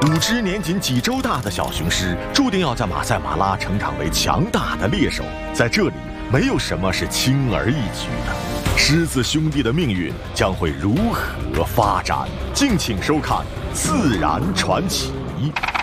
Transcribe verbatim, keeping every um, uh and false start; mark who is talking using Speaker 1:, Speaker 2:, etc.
Speaker 1: 五只年仅几周大的小雄狮，注定要在马赛马拉成长为强大的猎手。在这里，没有什么是轻而易举的。狮子兄弟的命运将会如何发展？敬请收看《自然传奇》。